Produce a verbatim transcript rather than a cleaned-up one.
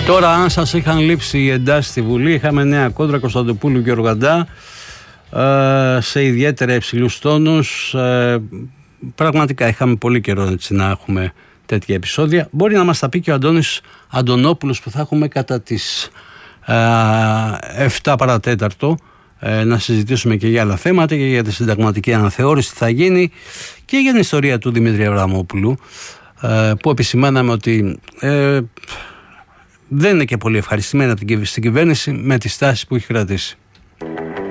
Τώρα, αν σας είχαν λείψει οι εντάσεις στη Βουλή, είχαμε νέα κόντρα Κωνσταντοπούλου και Οργαντά ε, σε ιδιαίτερα υψηλούς τόνους. Ε, πραγματικά είχαμε πολύ καιρό έτσι, να έχουμε τέτοια επεισόδια. Μπορεί να μας τα πει και ο Αντώνης Αντωνόπουλος που θα έχουμε κατά τις ε, εφτά παρατέταρτο ε, να συζητήσουμε και για άλλα θέματα και για τη συνταγματική αναθεώρηση τι θα γίνει και για την ιστορία του Δημήτρη Αβραμόπουλου ε, που επισημάναμε ότι ε, δεν είναι και πολύ ευχαριστημένη από την κυβέρνηση με τις στάσεις που έχει κρατήσει.